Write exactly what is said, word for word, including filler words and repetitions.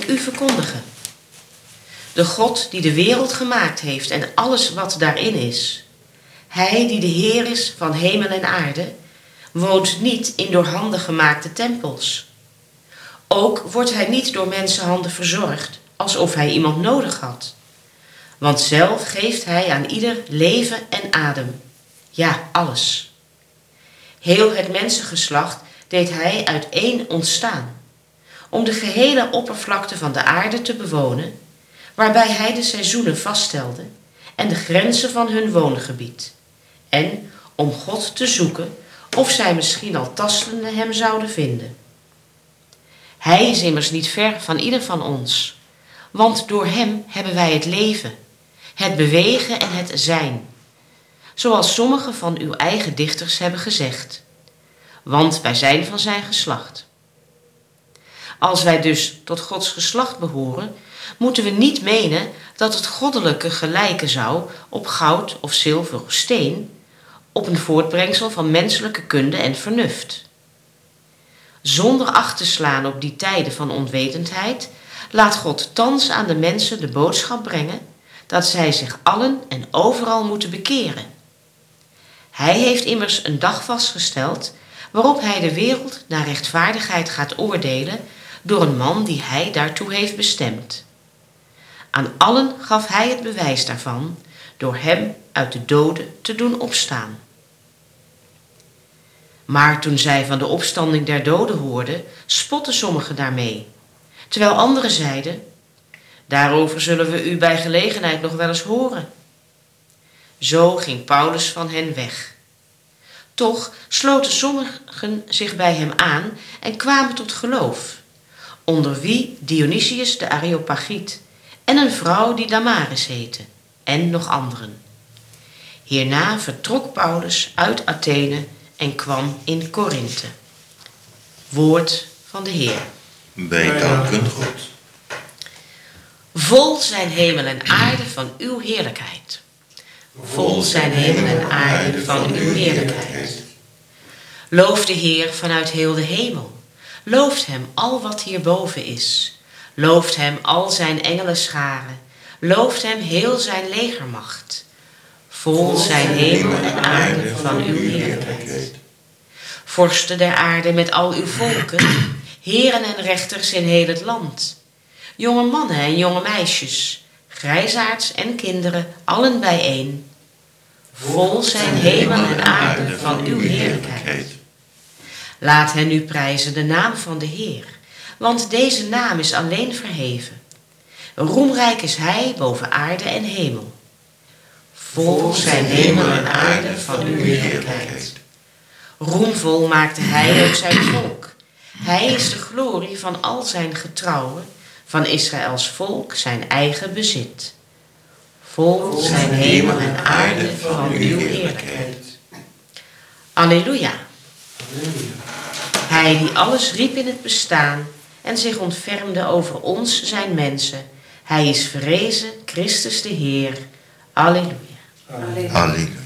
ik u verkondigen. De God die de wereld gemaakt heeft en alles wat daarin is. Hij die de Heer is van hemel en aarde, woont niet in door handen gemaakte tempels. Ook wordt hij niet door mensenhanden verzorgd, alsof hij iemand nodig had. Want zelf geeft hij aan ieder leven en adem. Ja, alles. Heel het mensengeslacht deed hij uit één ontstaan, om de gehele oppervlakte van de aarde te bewonen, waarbij hij de seizoenen vaststelde en de grenzen van hun woongebied, en om God te zoeken of zij misschien al tastende hem zouden vinden. Hij is immers niet ver van ieder van ons, want door hem hebben wij het leven, het bewegen en het zijn, zoals sommige van uw eigen dichters hebben gezegd, want wij zijn van zijn geslacht. Als wij dus tot Gods geslacht behoren, moeten we niet menen dat het goddelijke gelijken zou op goud of zilver of steen, op een voortbrengsel van menselijke kunde en vernuft. Zonder acht te slaan op die tijden van onwetendheid, laat God thans aan de mensen de boodschap brengen dat zij zich allen en overal moeten bekeren. Hij heeft immers een dag vastgesteld waarop hij de wereld naar rechtvaardigheid gaat oordelen door een man die hij daartoe heeft bestemd. Aan allen gaf hij het bewijs daarvan door hem uit de doden te doen opstaan. Maar toen zij van de opstanding der doden hoorden, spotten sommigen daarmee, terwijl anderen zeiden: daarover zullen we u bij gelegenheid nog wel eens horen. Zo ging Paulus van hen weg. Toch sloten sommigen zich bij hem aan en kwamen tot geloof, onder wie Dionysius de Areopagiet en een vrouw die Damaris heette, en nog anderen. Hierna vertrok Paulus uit Athene en kwam in Korinthe. Woord van de Heer. Wij danken God. Vol zijn hemel en aarde van uw heerlijkheid. Vol zijn hemel en aarde van uw heerlijkheid. Loof de Heer vanuit heel de hemel. Looft hem al wat hierboven is. Looft hem al zijn engelenscharen. Looft hem heel zijn legermacht. Vol zijn hemel en aarde van uw heerlijkheid. Vorsten der aarde met al uw volken, heren en rechters in heel het land. Jonge mannen en jonge meisjes, grijsaards en kinderen, allen bijeen. Vol zijn hemel en aarde van uw heerlijkheid. Laat hen nu prijzen de naam van de Heer, want deze naam is alleen verheven. Roemrijk is hij boven aarde en hemel. Vol zijn hemel en aarde van uw heerlijkheid. Roemvol maakte hij ook zijn volk. Hij is de glorie van al zijn getrouwen, van Israëls volk zijn eigen bezit. Vol zijn hemel en aarde van uw heerlijkheid. Alleluia. Hij die alles riep in het bestaan en zich ontfermde over ons zijn mensen. Hij is verrezen, Christus de Heer. Alleluia. Halleluja.